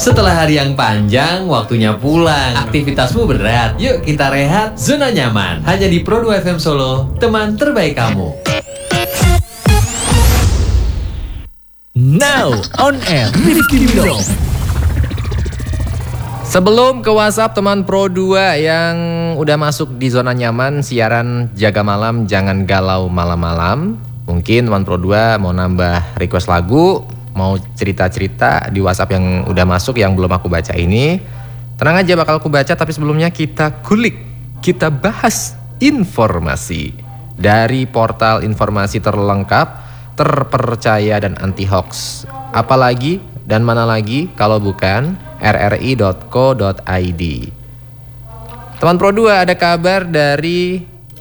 Setelah hari yang panjang, waktunya pulang. Aktivitasmu berat. Yuk kita rehat, zona nyaman. Hanya di Pro 2 FM Solo, teman terbaik kamu. Now on air Rifki Ridho. Sebelum ke WhatsApp teman Pro 2 yang udah masuk di zona nyaman siaran Jaga Malam Jangan Galau Malam-Malam. Mungkin teman Pro 2 mau nambah request lagu, mau cerita-cerita di WhatsApp yang udah masuk yang belum aku baca ini. Tenang aja bakal aku baca, tapi sebelumnya kita kulik, kita bahas informasi dari portal informasi terlengkap, terpercaya dan anti hoax. Apalagi dan mana lagi kalau bukan rri.co.id. Teman Pro 2, ada kabar dari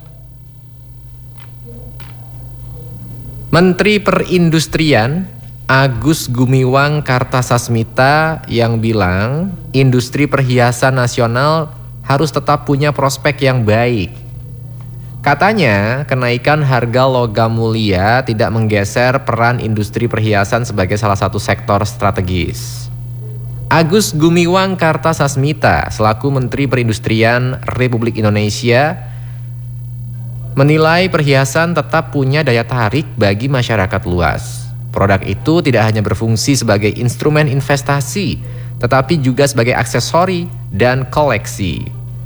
Menteri Perindustrian Agus Gumiwang Kartasasmita yang bilang industri perhiasan nasional harus tetap punya prospek yang baik. Katanya kenaikan harga logam mulia tidak menggeser peran industri perhiasan sebagai salah satu sektor strategis. Agus Gumiwang Kartasasmita selaku Menteri Perindustrian Republik Indonesia menilai perhiasan tetap punya daya tarik bagi masyarakat luas. Produk itu tidak hanya berfungsi sebagai instrumen investasi, tetapi juga sebagai aksesori dan koleksi.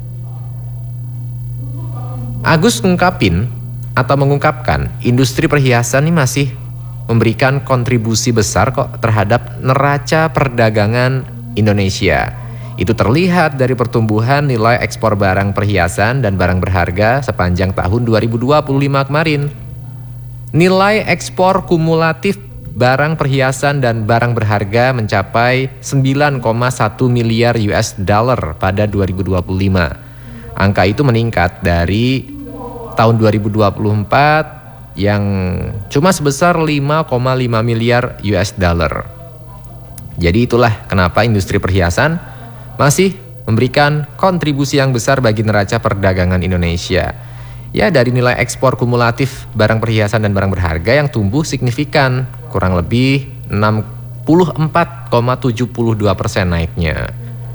Agus mengungkapkan, industri perhiasan ini masih memberikan kontribusi besar kok terhadap neraca perdagangan Indonesia. Itu terlihat dari pertumbuhan nilai ekspor barang perhiasan dan barang berharga sepanjang tahun 2025 kemarin. Nilai ekspor kumulatif barang perhiasan dan barang berharga mencapai 9,1 miliar US dollar pada 2025. Angka itu meningkat dari tahun 2024 yang cuma sebesar 5,5 miliar US dollar. Jadi itulah kenapa industri perhiasan masih memberikan kontribusi yang besar bagi neraca perdagangan Indonesia. Ya, dari nilai ekspor kumulatif barang perhiasan dan barang berharga yang tumbuh signifikan, kurang lebih 64,72% naiknya.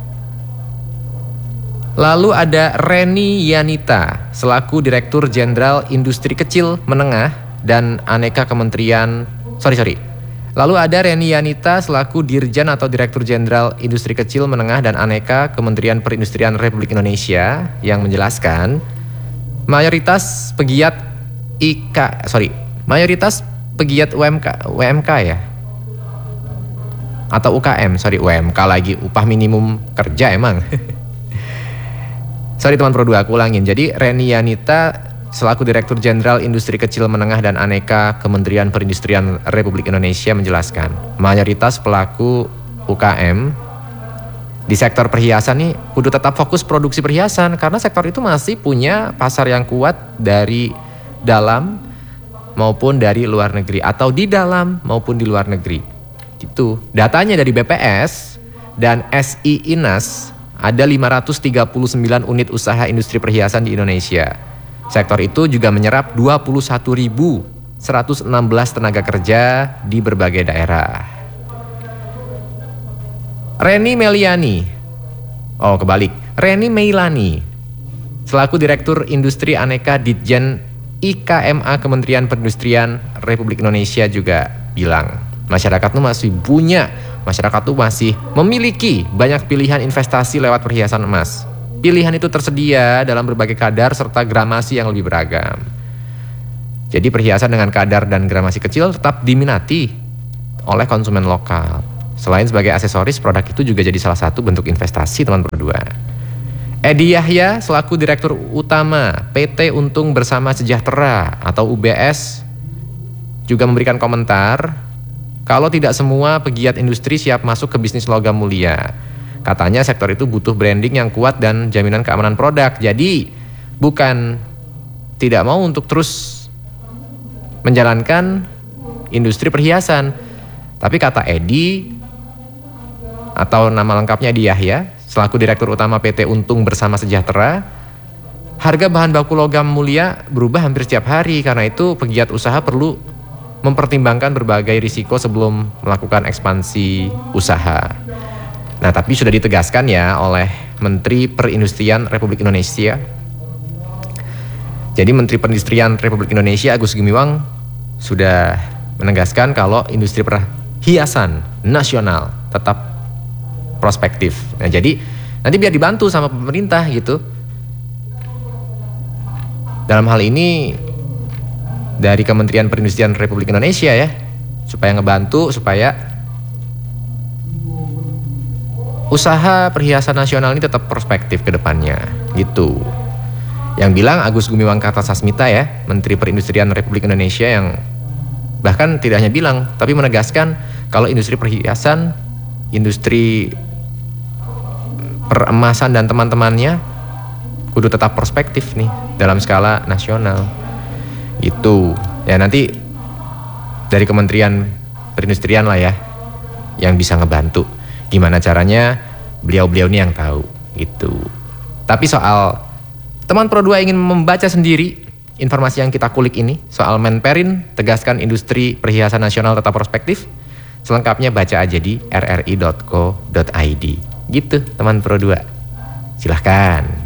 Lalu ada Reni Yanita selaku Direktur Jenderal Industri Kecil, Menengah dan Aneka Kementerian Lalu ada Reni Yanita selaku Dirjen atau Direktur Jenderal Industri Kecil, Menengah dan Aneka Kementerian Perindustrian Republik Indonesia yang menjelaskan mayoritas pegiat UMK ya atau UKM, UMK lagi, upah minimum kerja emang. Teman Pro 2, aku ulangin. Jadi Reni Yanita selaku Direktur Jenderal Industri Kecil, Menengah dan Aneka Kementerian Perindustrian Republik Indonesia menjelaskan mayoritas pelaku UKM di sektor perhiasan nih kudu tetap fokus produksi perhiasan karena sektor itu masih punya pasar yang kuat dari dalam maupun dari luar negeri atau di dalam maupun di luar negeri. Itu datanya dari BPS dan SI Inas, ada 539 unit usaha industri perhiasan di Indonesia. Sektor itu juga menyerap 21.116 tenaga kerja di berbagai daerah. Reni Meilani selaku Direktur Industri Aneka Ditjen IKMA Kementerian Perindustrian Republik Indonesia juga bilang masyarakat tuh masih memiliki banyak pilihan investasi lewat perhiasan emas. Pilihan itu tersedia dalam berbagai kadar serta gramasi yang lebih beragam. Jadi perhiasan dengan kadar dan gramasi kecil tetap diminati oleh konsumen lokal. Selain sebagai aksesoris, produk itu juga jadi salah satu bentuk investasi teman berdua. Edi Yahya selaku Direktur Utama PT Untung Bersama Sejahtera atau UBS juga memberikan komentar kalau tidak semua pegiat industri siap masuk ke bisnis logam mulia. Katanya sektor itu butuh branding yang kuat dan jaminan keamanan produk. Jadi bukan tidak mau untuk terus menjalankan industri perhiasan. Tapi kata Edi atau nama lengkapnya Edi Yahya selaku Direktur Utama PT Untung Bersama Sejahtera, harga bahan baku logam mulia berubah hampir setiap hari. Karena itu pegiat usaha perlu mempertimbangkan berbagai risiko sebelum melakukan ekspansi usaha. Nah, tapi sudah ditegaskan ya oleh Menteri Perindustrian Republik Indonesia. Jadi Menteri Perindustrian Republik Indonesia Agus Gumiwang sudah menegaskan kalau industri perhiasan nasional tetap prospektif. Nah, jadi nanti biar dibantu sama pemerintah gitu. Dalam hal ini dari Kementerian Perindustrian Republik Indonesia ya, supaya ngebantu supaya usaha perhiasan nasional ini tetap prospektif ke depannya gitu. Yang bilang Agus Gumiwang Kartasasmita ya, Menteri Perindustrian Republik Indonesia, yang bahkan tidak hanya bilang tapi menegaskan kalau industri perhiasan, industri peremasan dan teman-temannya kudu tetap prospektif nih dalam skala nasional. Itu ya, nanti dari Kementerian Perindustrian lah ya yang bisa ngebantu. Gimana caranya, beliau-beliau ini yang tahu gitu. Tapi soal teman Pro 2 ingin membaca sendiri informasi yang kita kulik ini soal Menperin tegaskan industri perhiasan nasional tetap prospektif, selengkapnya baca aja di rri.co.id gitu teman Pro 2. Silahkan.